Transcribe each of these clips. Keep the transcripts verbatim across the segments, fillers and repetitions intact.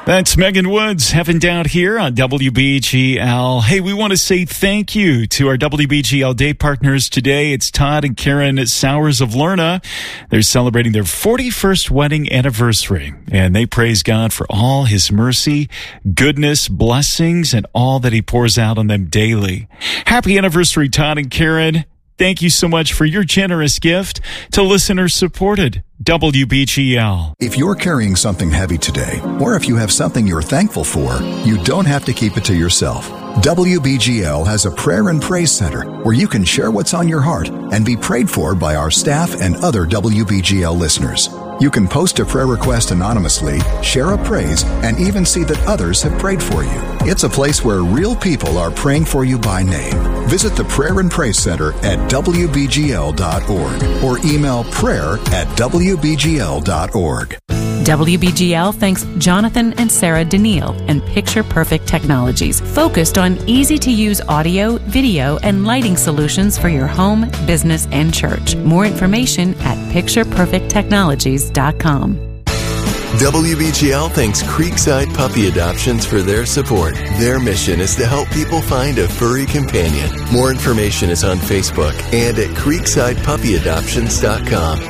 That's Megan Woods, Heaven Down here on W B G L. Hey, we want to say thank you to our W B G L Day partners today. It's Todd and Karen Sowers of Lerna. They're celebrating their forty-first wedding anniversary, and they praise God for all his mercy, goodness, blessings, and all that he pours out on them daily. Happy anniversary, Todd and Karen. Thank you so much for your generous gift to listener-supported W B G L. If you're carrying something heavy today, or if you have something you're thankful for, you don't have to keep it to yourself. W B G L has a prayer and praise center where you can share what's on your heart and be prayed for by our staff and other W B G L listeners. You can post a prayer request anonymously, share a praise, and even see that others have prayed for you. It's a place where real people are praying for you by name. Visit the Prayer and Praise Center at W B G L dot org or email prayer at W B G L dot org. W B G L thanks Jonathan and Sarah Daniil and Picture Perfect Technologies, focused on easy-to-use audio, video, and lighting solutions for your home, business, and church. More information at picture perfect technologies dot com. W B G L thanks Creekside Puppy Adoptions for their support. Their mission is to help people find a furry companion. More information is on Facebook and at creekside puppy adoptions dot com.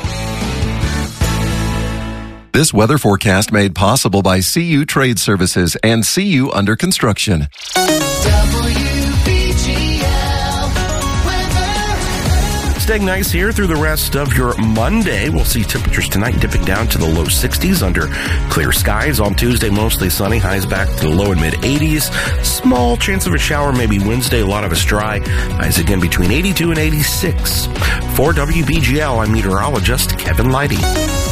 This weather forecast made possible by C U Trade Services and C U Under Construction. Staying nice here through the rest of your Monday. We'll see temperatures tonight dipping down to the low sixties under clear skies. On Tuesday, mostly sunny. Highs back to the low and mid eighties. Small chance of a shower maybe Wednesday. A lot of us dry. Highs again between eighty-two and eighty-six. For W B G L, I'm meteorologist Kevin Leidy.